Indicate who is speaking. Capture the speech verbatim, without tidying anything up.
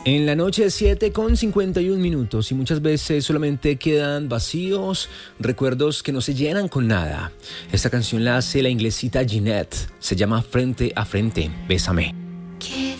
Speaker 1: En la noche siete con cincuenta y un minutos y muchas veces solamente quedan vacíos, recuerdos que no se llenan con nada. Esta canción la hace la inglesita Ginette, se llama Frente a Frente, Bésame.